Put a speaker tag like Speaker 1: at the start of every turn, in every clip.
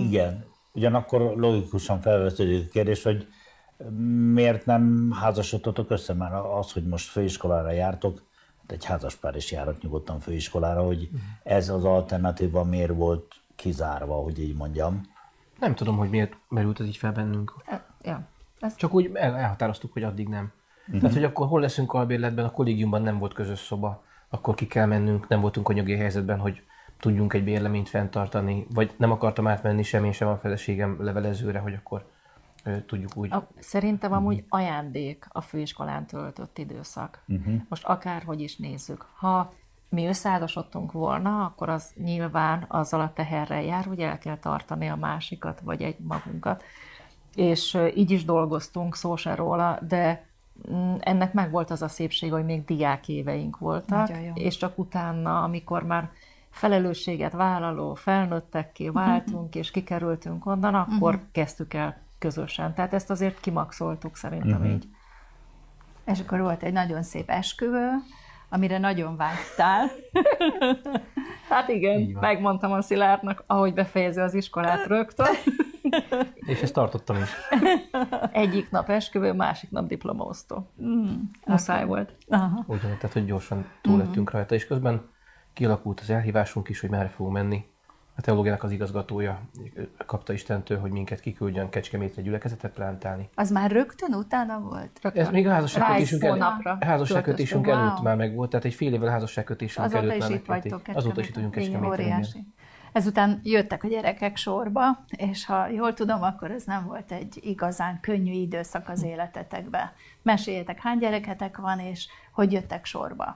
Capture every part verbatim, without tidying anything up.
Speaker 1: Igen, ugyanakkor logikusan felvetődik a kérdés, hogy miért nem házasodtatok össze, mert az, hogy most főiskolára jártok, egy házaspár is járhat nyugodtan főiskolára, hogy ez az alternatíva miért volt kizárva, hogy így mondjam.
Speaker 2: Nem tudom, hogy miért merült ez így fel bennünk.
Speaker 3: Ja, ez...
Speaker 2: Csak úgy el, elhatároztuk, hogy addig nem. Uh-huh. Tehát, hogy akkor hol leszünk albérletben, a kollégiumban nem volt közös szoba, akkor ki kell mennünk, nem voltunk anyagi helyzetben, hogy tudjunk egy bérleményt fenntartani, vagy nem akartam átmenni sem én, sem a feleségem levelezőre, hogy akkor ö, tudjuk úgy.
Speaker 3: A, szerintem amúgy ajándék a főiskolán töltött időszak. Uh-huh. Most akárhogy is nézzük. Ha mi összeházasodtunk volna, akkor az nyilván azzal a teherrel jár, hogy el kell tartani a másikat, vagy egy magunkat. És így is dolgoztunk, szó se róla, de ennek meg volt az a szépség, hogy még diákéveink voltak, és csak utána, amikor már felelősséget vállaló felnőttekké váltunk, uh-huh. és kikerültünk onnan, akkor uh-huh. kezdtük el közösen. Tehát ezt azért kimaxoltuk szerintem uh-huh. így.
Speaker 4: És akkor volt egy nagyon szép esküvő, amire nagyon vágytál.
Speaker 3: Hát igen, megmondtam a Szilárdnak, ahogy befejezi az iskolát rögtön.
Speaker 2: És ezt tartottam is.
Speaker 3: Egyik nap esküvő, másik nap diplomaosztó. Mm, Muszáj okay. volt.
Speaker 2: Aha. Ugyan, tehát, hogy gyorsan túl lettünk mm-hmm. rajta, és közben kialakult az elhívásunk is, hogy merre fogunk menni. A teológiának az igazgatója kapta Istentől, hogy minket kiküldjön Kecskemétre gyülekezetet plántálni.
Speaker 4: Az már rögtön utána volt?
Speaker 2: Rögtön. Ez még a házasságkötésünk, el, házasságkötésünk előtt wow. már meg volt, tehát egy fél évvel házasságkötésünk
Speaker 4: azóta
Speaker 2: előtt
Speaker 4: is
Speaker 2: már
Speaker 4: itt vagytok,
Speaker 2: azóta is itt vagyunk Kecskeméten.
Speaker 4: Ezután jöttek a gyerekek sorba, és ha jól tudom, akkor ez nem volt egy igazán könnyű időszak az életetekben. Meséljétek, hány gyereketek van, és hogy jöttek sorba?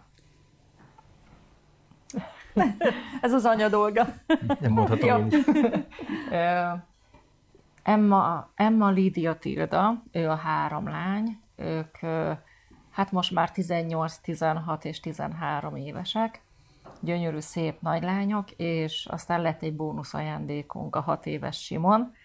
Speaker 4: Ez az anya dolga.
Speaker 2: Nem mondhatom én is.
Speaker 3: Emma, Emma, Lídia, Tilda, ő a három lány, ők hát most már tizennyolc, tizenhat és tizenhárom évesek, gyönyörű, szép nagylányok, és aztán lett egy bónusz ajándékunk, a hat éves Simon.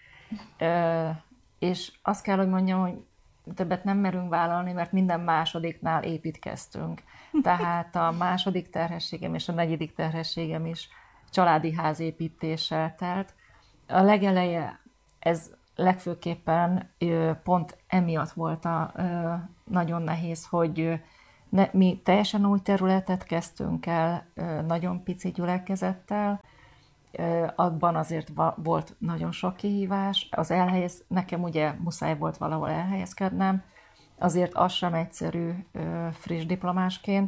Speaker 3: És azt kell, hogy mondjam, hogy többet nem merünk vállalni, mert minden másodiknál építkeztünk. Tehát a második terhességem és a negyedik terhességem is családi házépítéssel telt. A legeleje ez legfőképpen pont emiatt volt a, nagyon nehéz, hogy ne, mi teljesen új területet kezdtünk el, nagyon pici gyülekezettel, abban azért volt nagyon sok kihívás. Az elhelyez, nekem ugye muszáj volt valahol elhelyezkednem, azért az sem egyszerű friss diplomásként,